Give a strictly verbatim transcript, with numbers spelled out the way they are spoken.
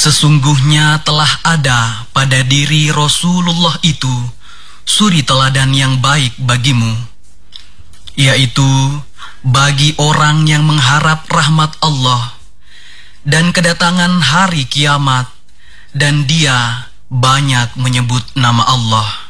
Sesungguhnya telah ada pada diri Rasulullah itu suri teladan yang baik bagimu, yaitu bagi orang yang mengharap rahmat Allah dan kedatangan hari kiamat, dan dia banyak menyebut nama Allah.